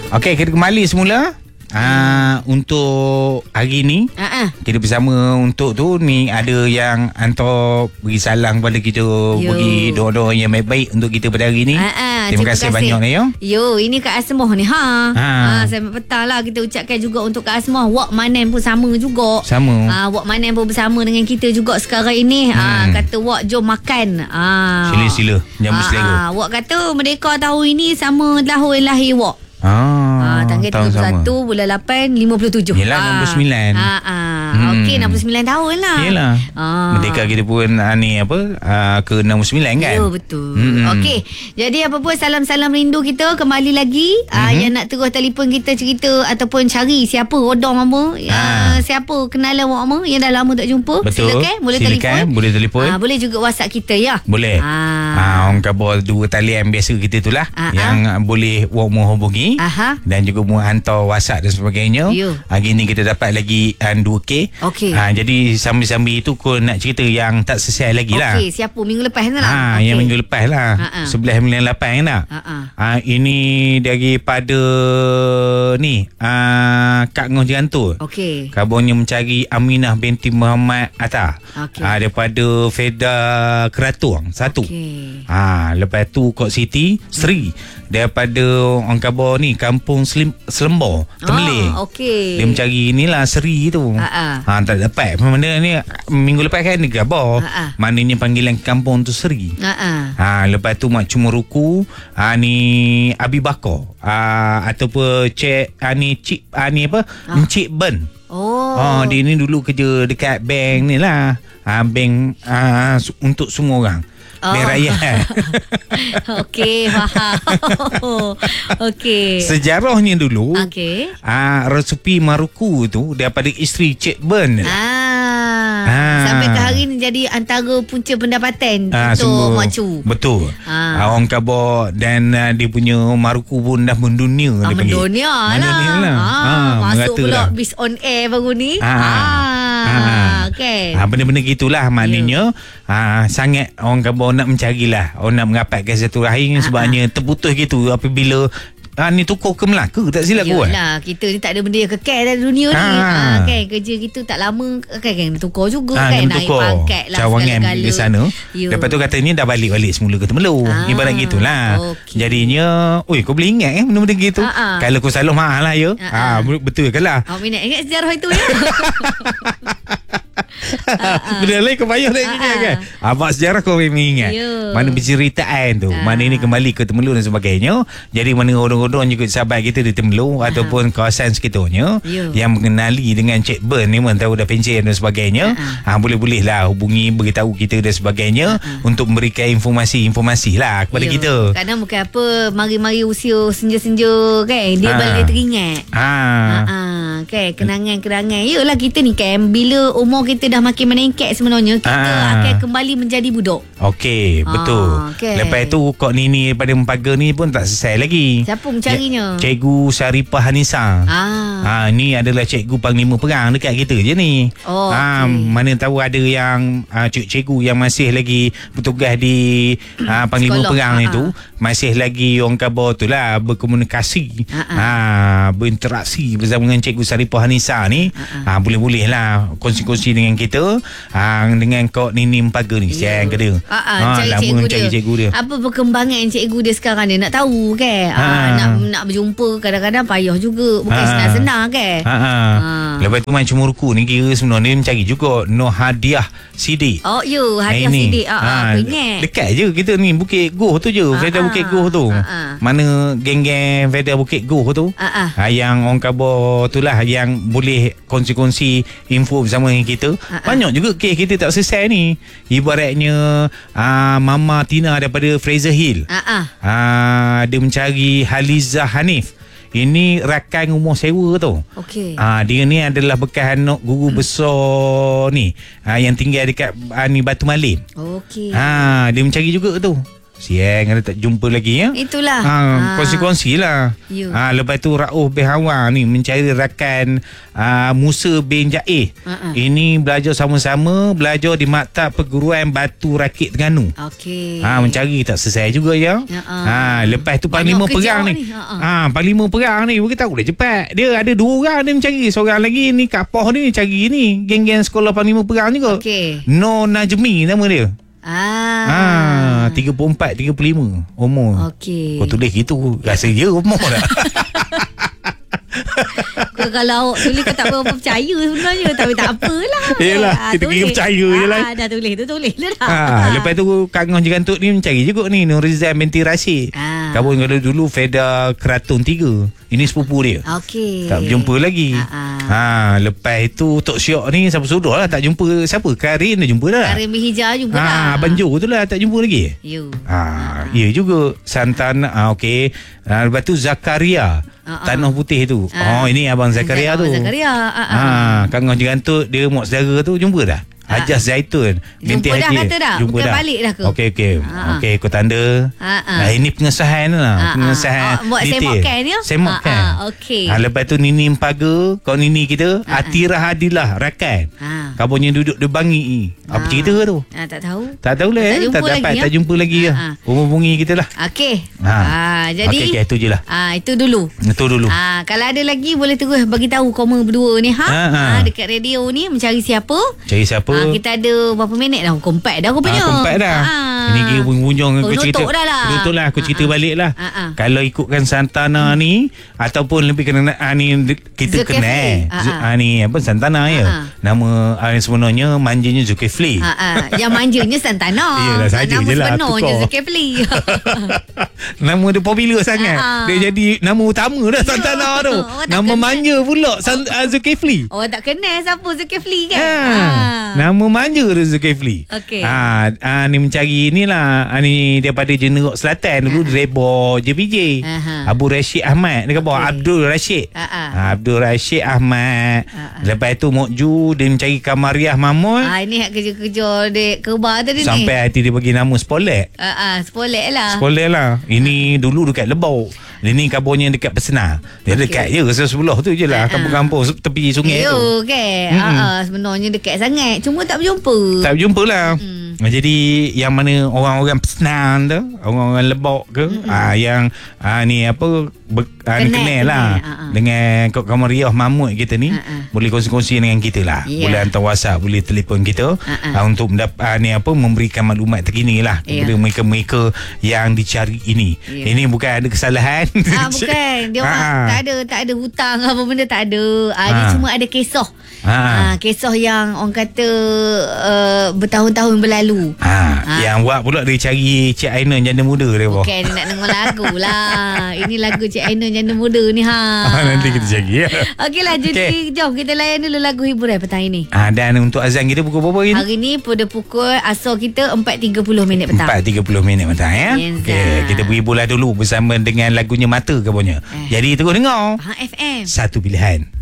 Okey, kita kembali semula. Untuk hari ni kita bersama untuk tu ni ada yang hantar beri salam kepada kita, bagi doa-doa yang baik-baik untuk kita pada hari ni. Terima kasih banyak ni ini Kak Asmoh ni selamat petang lah kita ucapkan juga untuk Kak Asmoh. Wak Manen pun sama juga. Wak Manen pun bersama dengan kita juga sekarang ini. Kata Wak jom makan. Sila-sila jamu selera. Wak kata Merdeka tahun ini sama tahun lahir Wak. Tanggal 31 bulan 8 57. Yelah 69. Okey 69 tahun lah. Yelah. Merdeka kita pun ke 69 kan. Ya betul. Okey. Jadi apa pun salam-salam rindu kita kembali lagi. Yang nak terus telefon kita cerita ataupun cari siapa Rodong apa, siapa kenalan awak apa yang dah lama tak jumpa. Betul. Silakan boleh telefon. Boleh juga WhatsApp kita ya. Boleh. Orang khabar 2 talian biasa kita tu lah yang boleh awak menghubungi. Dan juga mau hantar WhatsApp dan sebagainya. Hari ni kita dapat lagi 2K. Jadi sambil-sambil itu kau nak cerita yang tak selesai lagi lah. Okey, siapa minggu lepas lah? Yang minggu lepas lah. 11.98 nak. Ini daripada ni Kak Ngoh Jerantul. Kabarnya mencari Aminah binti Muhammad Atta. Daripada Feda Keratung 1. Lepas tu Kok Siti Sri daripada orang khabar ni Kampung Selembor Temeling. Dia mencari inilah Seri tu. Tak dapat. Mana ni minggu lepas kan dia khabar. Maknanya panggilan kampung tu Seri. Lepas tu Mak Cumuruku ni Abi Bakar ataupun Cik Encik Ben. Dia ni dulu kerja dekat bank ni lah. Bank untuk semua orang. Bank Rakyat. Okey, faham. Sejarahnya dulu resepi Maruku tu daripada isteri Cik Ben. Sampai ke hari ni jadi antara punca pendapatan untuk Mak Cu. Betul. Orang khabar dan dia punya Maruku pun dah mendunia. Mendunia lah. Masuk pula bis on air baru ni. Benda-benda gitulah maknanya. Sangat orang khabar nak mencarilah, orang nak merapatkan satu rahim. Sebabnya terputus gitu apabila ni tukar ke Melaka tak silap aku. Yalah, kita ni tak ada benda yang kekal dalam dunia ni. Kan kerja kita tak lama kan tukar juga kan, naik pangkat lah cawangan ke sana. Lepas tu katanya dah balik semula ke Temelung. Ibarat gitulah. Jadinya kau boleh ingat benda-benda gitu. Kalau kau salah maaf lah ya. Betul ke lah. Minat ingat sejarah itu ya. Benda lain kau payah nak ingat kan. Abang sejarah kau memang ingat. Mana penceritaan tu. Mana ini kembali ke Temelung dan sebagainya. Jadi mana orang-orang juga sahabat kita di Temelung ataupun kawasan sekitarnya yang mengenali dengan Cik Ben ni, tahu dah pencen dan sebagainya. Boleh-boleh lah hubungi, beritahu kita dan sebagainya untuk memberikan informasi lah kepada kita. Kadang bukan apa, mari-mari usia senja-senja kan, dia balik teringat. Kan, kenangan-kenangan. Yalah kita ni kan, bila umur kita dah makin meningkat sebenarnya, kita akan kembali menjadi budak. Okey, betul. Lepas tu Kok Nini daripada Mempaga ni pun tak selesai lagi. Siapa mencarinya? Cikgu Syarifah Hanisa. Ni adalah cikgu panglima perang dekat kita je ni. Mana tahu ada yang cikgu yang masih lagi bertugas di panglima perang itu, masih lagi orang khabar tu lah berkomunikasi, berinteraksi bersama dengan cikgu Syarifah Hanisa ni. Boleh-boleh lah kongsi-kongsi dengan kita, dengan Kok Nini Mempaga ni. Siang ke dia. Cari cikgu dia. Apa perkembangan cikgu dia sekarang ni, nak tahu kan. Nak berjumpa kadang-kadang payah juga, bukan senang-senang kan. Lepas tu Mak Cumuruku ni kira sebenarnya mencari juga Noh Hadiah Sidik. Hadiah Sidik. Aku ingat. Dekat je kita ni, Bukit Goh tu je. Veda Bukit Goh tu. Mana geng-geng Veda Bukit Goh tu. Yang orang khabar tu lah yang boleh kongsi-kongsi info bersama dengan kita. Banyak juga kes kita tak selesai ni. Ibaratnya Mama Tina daripada Fraser Hill. Dia mencari Halizah Hanif. Ini rakan rumah sewa tu. Dia ni adalah bekas anak guru besar ni, yang tinggal dekat Batu Malim. Dia mencari juga tu. Siang ada tak jumpa lagi ya. Itulah. Kongsi-kongsi lah. Lepas tu Rauf bin Hawa ni mencari rakan Musa bin Jaih. Ini belajar sama-sama, belajar di Maktab Perguruan Batu Rakit Terengganu. Okey. Mencari tak selesai juga ya. Lepas tu Panglima perang ni. Panglima perang ni kita tahu dah cepat. Dia ada 2 orang dia mencari. Seorang lagi ni Kak Poh ni cari ni geng-geng sekolah Panglima perang juga. No Najmi nama dia. 34-35 umur. Kau tulis gitu rasa dia umur dah. Kalau awak tulis kau tak berapa percaya sebenarnya. Tapi tak apalah. Yelah kita kira percaya je lah. Dah tulis tu tulis dah. Lepas tu Kak Ngah Jegantuk ni mencari juga ni Nurizan binti Rashid. Kabun dulu Feda Keraton 3. Ini sepupu dia. Tak berjumpa lagi. Lepas itu Tok Syok ni siapa suruh lah tak jumpa. Siapa? Karin dah jumpa dah. Karin bin Hijau jumpa dah. Abang Jo tu lah tak jumpa lagi. Ya juga Santana. Okey. Lepas tu Zakaria Tanah Putih tu. Ini Abang Zakaria tu. Kak Ngah Jegantuk dia mak saudara tu jumpa dah. Hajah Zaitun binti Haji. Jumpa dah. Jumpa dah. Balik dah ke? Okey aku tanda. Ini pengesahan lah. Pengesahan buat semokkan dia. Semokkan. Okey. Lepas tu Nini Empaga, kau Nini kita Atirah Adilah rakan. Kabarnya duduk di Bangi. Apa cerita tu? Tak tahu. Tak tahu lah. Tak dapat tak jumpa lagi lah. Hubungi kita lah. Okey. Jadi okey itu je lah. Itu dulu. Kalau ada lagi boleh terus bagi tahu komen berdua ni dekat radio ni mencari siapa? Cari siapa? Kita ada berapa minit dah? Kompak dah rupanya. Kompak dah. Ini kira bunjung aku cerita. Tutup lah aku cerita balik lah. Kalau ikutkan Santana ni ataupun lebih kena ni kita kenal. Ni apa Santana ya. Nama sebenarnya manjanya Zulkifli. Yang manjanya Santana. Iyalah saja je lah. Nama sebenarnya Zulkifli. Nama dia popular sangat. Dia jadi nama utama dah Santana tu. Nama manja pula Zulkifli. Orang tak kenal siapa Zulkifli kan. Nama manja dia Zulkifli. Ni mencari inilah. Ni daripada Jenerok Selatan. Dulu Rebo JPJ. Abu Rashid Ahmad. Dia kata Abdul Rashid. Abdul Rashid Ahmad. Lepas tu Mokju dia mencari Kamariah Mahmud. Ini hak kerja-kerja dek Kerbau tadi ni. Sampai hati dia bagi nama Spolek. Spolek lah. Ini dulu dekat Lebau. Ini kabarnya dekat Pesenar. Dia dekat je sebelah tu je lah. Kampung-kampung tepi sungai tu. Sebenarnya dekat sangat. Cuma tak berjumpa. Tak berjumpa lah. Jadi yang mana orang-orang Pesenar tu, orang-orang Lebok ke, yang ni apa kenal lah dengan Kak Kamariah Mahmud kita ni, boleh kongsi-kongsi dengan kita lah. Boleh hantar WhatsApp, boleh telefon kita untuk mendapat ni apa memberikan maklumat terkini lah kepada mereka-mereka yang dicari ini. Ini bukan ada kesalahan. Bukan. Dia orang tak ada hutang apa benda tak ada. Dia cuma ada kisah. Kisah yang orang kata bertahun-tahun berlalu. Yang buat pula dia cari Cik Aina janda muda dia. Bukan dia nak dengar lagu lah. Ini lagu Cik Aina janda muda ni nanti kita cari ya. Okeylah jadi jom kita layan dulu lagu hiburan petang ini. Dan untuk azan kita pukul berapa hari ni? Hari ni pada pukul asal kita 4.30 minit petang. 4.30 minit petang ya. Kita berhibur lah dulu bersama dengan lagunya Mata kabarnya. Jadi terus dengar FM. Satu pilihan.